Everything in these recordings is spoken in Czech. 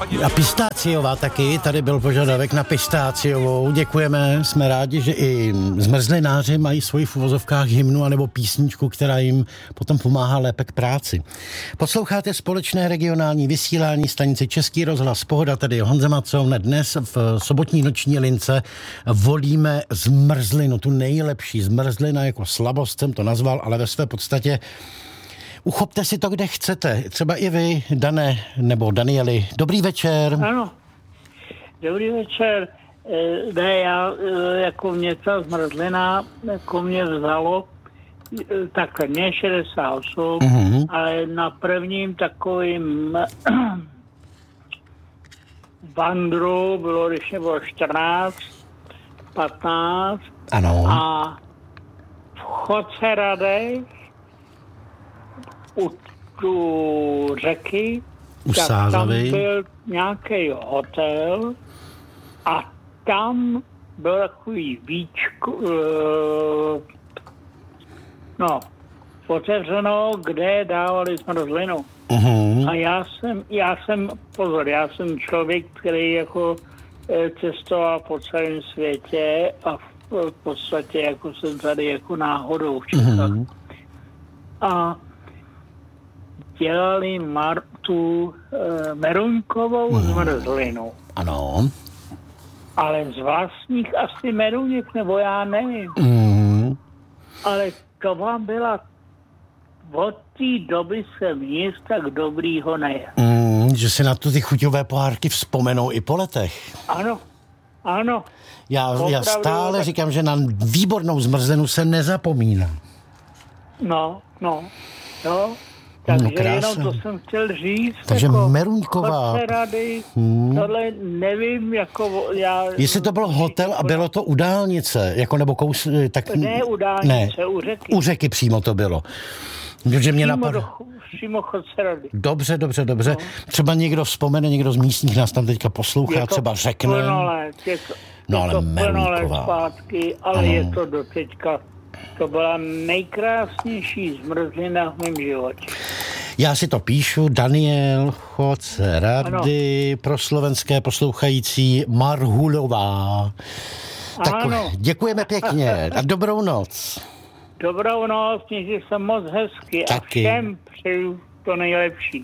A pistáciová taky, tady byl požadavek na pistáciovou. Děkujeme, jsme rádi, že i zmrzlináři mají svoji v uvozovkách hymnu anebo písničku, která jim potom pomáhá lépe k práci. Posloucháte společné regionální vysílání stanice Český rozhlas Pohoda, tady Honza Macon. Dnes v sobotní noční lince volíme zmrzlinu, tu nejlepší zmrzlina, jako slabost jsem to nazval, ale ve své podstatě uchopte si to, kde chcete. Třeba i vy, Dané, nebo Danieli. Dobrý večer. Ano, dobrý večer. Já, jako mě ta zmrzlina, jako mě vzalo, takhle, mě 68, ale na prvním takovým vandru bylo, když mě bylo 14, 15. Ano. A v Chodce Radech u řeky, tak tam byl nějaký hotel a tam byl takový víčko, otevřeno, kde dávali zmrzlinu. A já jsem člověk, který jako cestoval po celém světě a v podstatě jako jsem tady jako náhodou v Čechách. A dělali tu meruňkovou zmrzlinu. Ano. Ale z vlastních asi meruněk, nebo já nevím. Ale to vám byla, od té doby jsem nic tak dobrýho nejedl. Že si na to ty chuťové pohárky vzpomenou i po letech. Ano. Já stále říkám, že na výbornou zmrzlinu se nezapomíná. No. Takže jenom to jsem chtěl říct. Takže jako meruňková. Rady, tohle nevím, jako já... Jestli to byl hotel a bylo to u dálnice, jako nebo tak... Ne u dálnice, u řeky. U řeky přímo to bylo. Protože mě Přímo Chodce Rady. Dobře. No. Třeba někdo vzpomene, někdo z místních nás tam teďka poslouchá, třeba řekne. Je to ale meruňková. Zpátky, ale je to do teďka. To byla nejkrásnější zmrzlina v mém životě. Já si to píšu, Daniel Chodce Rady, pro slovenské poslouchající Marhulová. Tak děkujeme pěkně a dobrou noc. Dobrou noc, mějte se moc hezky taky. A všem přeju to nejlepší.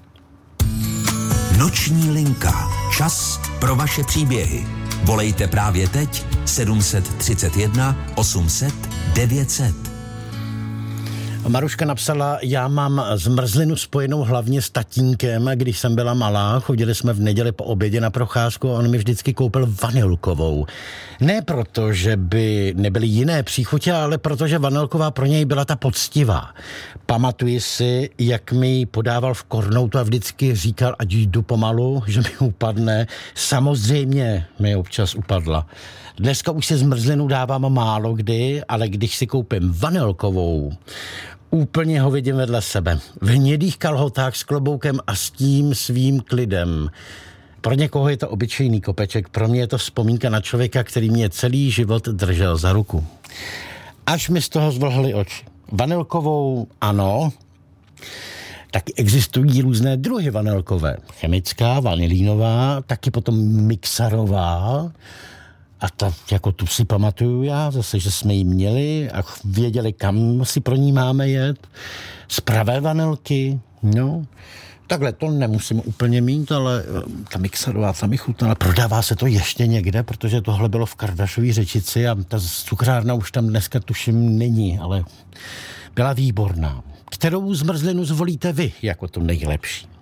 Noční linka. Čas pro vaše příběhy. Volejte právě teď 731 800 900. Maruška napsala, já mám zmrzlinu spojenou hlavně s tatínkem, když jsem byla malá, chodili jsme v neděli po obědě na procházku a on mi vždycky koupil vanilkovou. Ne proto, že by nebyly jiné příchutě, ale protože vanilková pro něj byla ta poctivá. Pamatuji si, jak mi ji podával v kornoutu a vždycky říkal, ať jdu pomalu, že mi upadne. Samozřejmě mi občas upadla. Dneska už si zmrzlinu dávám málo kdy, ale když si koupím vanilkovou, úplně ho vidím vedle sebe. V hnědých kalhotách s kloboukem a s tím svým klidem. Pro někoho je to obyčejný kopeček, pro mě je to vzpomínka na člověka, který mě celý život držel za ruku. Až mi z toho zvlhly oči. Vanilkovou ano, taky existují různé druhy vanilkové. Chemická, vanilínová, taky potom mixarová. A tak jako tu si pamatuju já, zase, že jsme ji měli a věděli, kam si pro ní máme jet. Z pravé vanilky, takhle to nemusím úplně mít, ale ta mixerová ta mi chutnala. Prodává se to ještě někde, protože tohle bylo v Kardašový Řečici a ta cukrárna už tam dneska tuším není, ale byla výborná. Kterou zmrzlinu zvolíte vy jako tu nejlepší?